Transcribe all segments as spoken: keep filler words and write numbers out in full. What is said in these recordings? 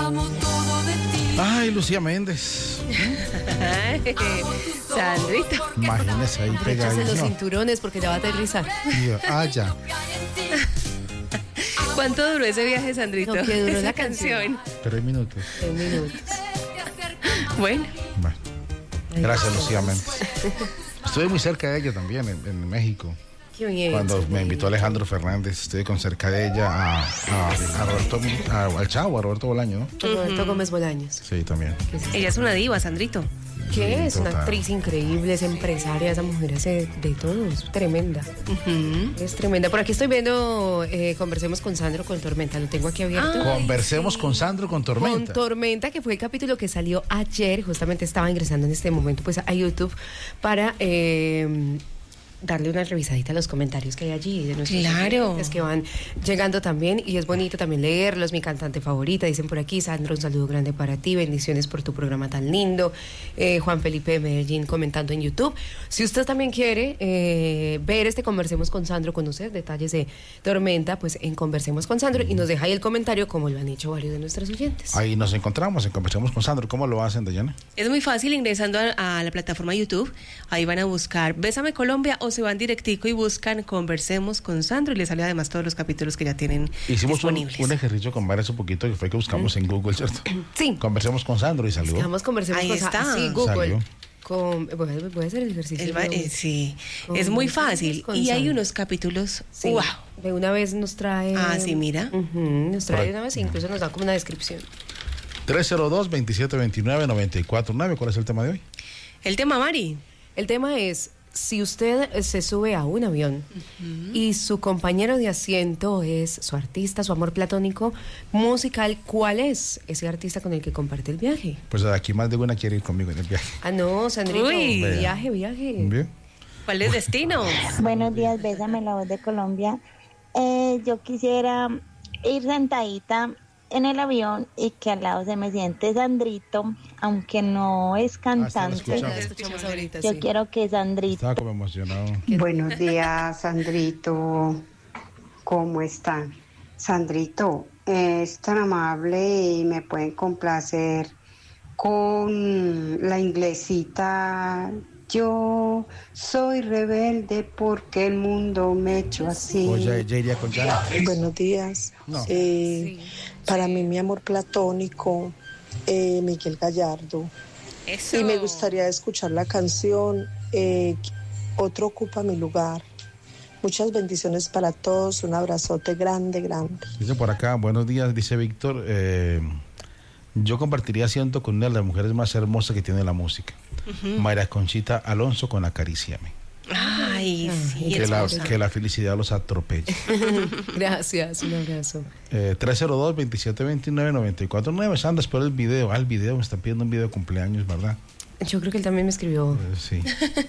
Ay, Lucía Méndez. Sandrito. Imagínese ahí pega ahí. Échase los No. cinturones porque ya va a aterrizar. Y yo, ah, ya. ¿Cuánto duró ese viaje, Sandrito? No, que duró Esa la canción. Tres minutos. Tres minutos. Bueno. Bueno. Gracias, Lucía Méndez. Estuve muy cerca de ella también, en, en México. Qué bien. Cuando me invitó Alejandro Fernández, estuve con cerca de ella a, a, a Roberto, a, al Chavo, a Roberto Bolaño, ¿no? Roberto uh-huh. Gómez Bolaños. Sí, también. Ella es una diva, Sandrito. ¿Qué? Sí, Es una total. actriz increíble, es empresaria, esa mujer hace de todo, es tremenda. Uh-huh. Es tremenda. Por aquí estoy viendo, eh, conversemos con Sandro con Tormenta, lo tengo aquí abierto. Ah. Conversemos sí. con Sandro con Tormenta. Con Tormenta, que fue el capítulo que salió ayer, justamente estaba ingresando en este momento pues a YouTube para eh, darle una revisadita a los comentarios que hay allí de nuestros Claro. oyentes que van llegando también, y es bonito también leerlos. Mi cantante favorita, dicen por aquí. Sandro, un saludo grande para ti, bendiciones por tu programa tan lindo. eh, Juan Felipe de Medellín comentando en YouTube. Si usted también quiere eh, ver este Conversemos con Sandro, conocer detalles de Tormenta, pues en Conversemos con Sandro, y nos deja ahí el comentario como lo han hecho varios de nuestros oyentes. Ahí nos encontramos en Conversemos con Sandro. ¿Cómo lo hacen, Dayana? Es muy fácil ingresando a, a la plataforma YouTube. Ahí van a buscar Bésame Colombia o se van directico y buscan Conversemos con Sandro y les sale además todos los capítulos que ya tienen Hicimos un, disponibles. un ejercicio con varios un poquito que fue que buscamos en Google, ¿cierto? Sí. Conversemos con Sandro y salió. Buscamos Conversemos Ahí con está. Sa- sí, Google. Salió. Con, voy, a- voy a hacer el ejercicio. El va- eh, sí, Con- es muy fácil. con Y hay Sandro. unos capítulos, Sí, wow. de una vez nos trae. Ah, sí, mira. Ujú, nos trae Por de una vez, incluso nos da como una descripción. tres cero dos, veintisiete veintinueve, noventa y cuatro nueve. ¿Cuál es el tema de hoy? El tema, Mari. El tema es: si usted eh, se sube a un avión y su compañero de asiento es su artista, su amor platónico musical, ¿cuál es ese artista con el que comparte el viaje? Pues aquí más de una quiere ir conmigo en el viaje. Ah, no, Sandrito. Uy. Viaje, viaje. ¿Bien? ¿Cuál es destino? Buenos días, Bésame, la voz de Colombia. Eh, yo quisiera ir sentadita en el avión y que al lado se me siente Sandrito, aunque no es cantante. escuchamos. La escuchamos ahorita, Yo sí. quiero que Sandrito. Estaba como emocionado. Buenos días, Sandrito. ¿Cómo están? Sandrito, es tan amable y me pueden complacer con la inglesita. Yo soy rebelde porque el mundo me echó así. O ya, ya iría con Jana. Buenos días. No. Eh, Para mí, mi amor platónico, eh, Miguel Gallardo. Eso. Y me gustaría escuchar la canción eh, Otro ocupa mi lugar. Muchas bendiciones para todos. Un abrazote grande, grande. Dice por acá, buenos días, dice Víctor. eh, yo compartiría asiento con una de las mujeres más hermosas que tiene la música. Ujú. María Conchita Alonso con Acaríciame. Ay, sí, Que la, hermosa. que la felicidad los atropelle. Gracias, un abrazo. Eh, tres cero dos, veintisiete veintinueve, noventa y cuatro nueve. Sandra, espero el video. Ah, el video, me están pidiendo un video de cumpleaños, ¿verdad? Yo creo que él también me escribió. Eh, sí.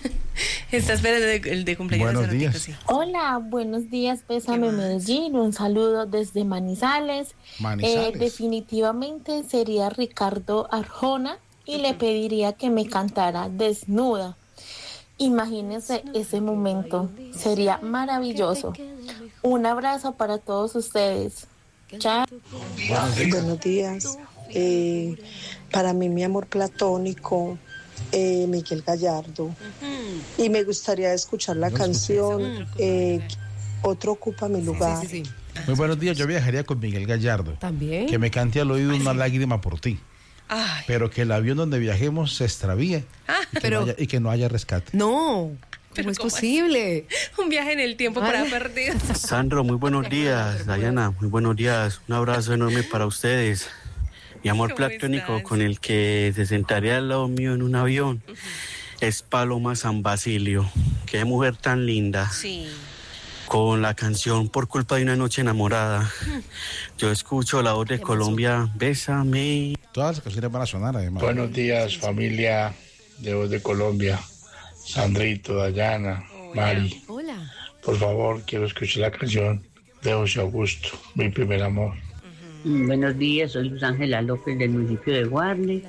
Está esperando el de, el de cumpleaños. Buenos hace ratito, días. sí. Hola, buenos días, Bésame ¿Qué más? Medellín, un saludo desde Manizales. Manizales. Eh, definitivamente sería Ricardo Arjona y le pediría que me cantara Desnuda. Imagínense ese momento, sería maravilloso. Un abrazo para todos ustedes. Chao. Buenos días. Eh, para mí, mi amor platónico, eh, Miguel Gallardo. Y me gustaría escuchar la No canción eh, Otro ocupa mi lugar. Sí, sí, sí. Muy buenos días, yo viajaría con Miguel Gallardo. También. Que me cante al oído una lágrima por ti. Ay, Pero que el avión donde viajemos se extravíe Ah, y, que pero- no haya, y que no haya rescate. No, Pero ¿cómo es ¿cómo posible? un viaje en el tiempo para Ay. perdidos. Sandro, muy buenos días. Dayana, muy buenos días. Un abrazo enorme para ustedes. Mi amor ¿Cómo platónico estás? con el que se sentaría al lado mío en un avión es Paloma San Basilio. Qué mujer tan linda. Sí. Con la canción Por culpa de una noche enamorada. Yo escucho la voz de Colombia, Bésame. Todas las canciones van a sonar además. Buenos días, familia de Voz de Colombia. Sandrito, Dayana, Mari. Hola. Por favor, quiero escuchar la canción de José Augusto, Mi Primer Amor. Buenos días, soy Luz Ángela López del municipio de Guarne.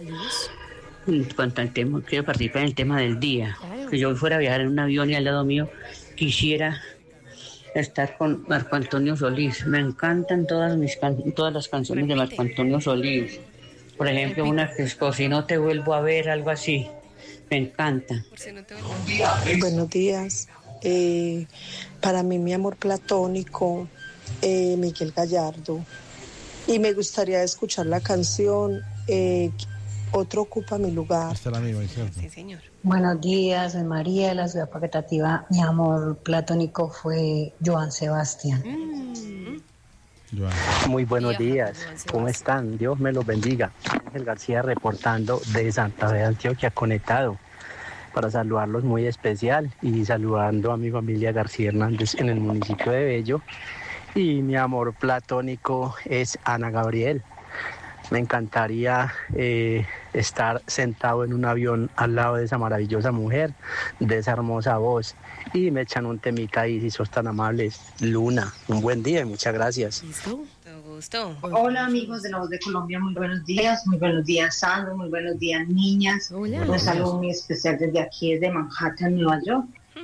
En cuanto al tema, quiero participar en el tema del día. Claro. Que yo fuera a viajar en un avión y al lado mío quisiera estar con Marco Antonio Solís. Me encantan todas mis can- todas las canciones de Marco Antonio Solís. Por ejemplo, una que es por si no te vuelvo a ver, algo así. Me encanta. Buenos días. Eh, para mí, mi amor platónico, eh, Miguel Gallardo. Y me gustaría escuchar la canción eh, Otro ocupa mi lugar. Está la misma, ¿cierto? Sí, señor. Buenos días, soy María de la ciudad paquetativa. Mi amor platónico fue Joan Sebastián. Mm. Joan. Muy buenos Día, días, Joan Sebastián. ¿cómo están? Dios me los bendiga. Ángel García reportando de Santa Fe de Antioquia, conectado para saludarlos muy especial y saludando a mi familia García Hernández en el municipio de Bello. Y mi amor platónico es Ana Gabriel. Me encantaría eh, estar sentado en un avión al lado de esa maravillosa mujer, de esa hermosa voz. Y me echan un temita ahí, si sos tan amables. Luna, un buen día y muchas gracias. ¿Listo? Todo gusto. Hola amigos de La Voz de Colombia, muy buenos días, muy buenos días Sandro, muy buenos días niñas. Hola. Un saludo muy especial desde aquí, desde Manhattan, Nueva York.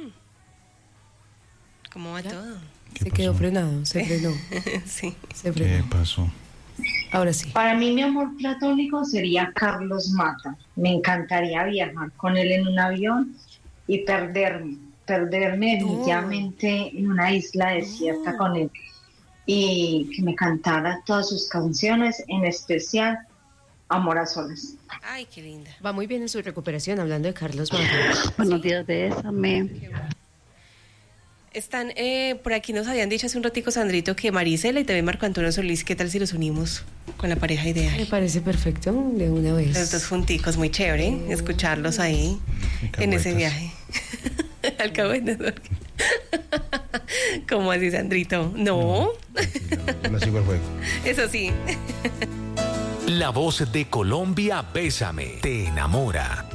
¿Cómo va todo? Se quedó frenado, se frenó. Sí. Se ¿Qué frenó. pasó? Ahora sí. Para mí mi amor platónico sería Carlos Mata. Me encantaría viajar con él en un avión y perderme, perderme definitivamente en una isla desierta con él y que me cantara todas sus canciones, en especial Amor a Solas. Ay, qué linda. Va muy bien en su recuperación, hablando de Carlos Mata. Buenos días, bésame. Están, eh, por aquí nos habían dicho hace un ratico, Sandrito, que Marisela y también Marco Antonio Solís, ¿qué tal si los unimos con la pareja Me ideal? parece perfecto, de una vez. Los dos junticos, muy chévere, escucharlos ahí, en ese viaje. Alcahuetas. ¿Cómo así, Sandrito? No. Yo la sigo al juego. Eso sí. La Voz de Colombia, Bésame, te enamora.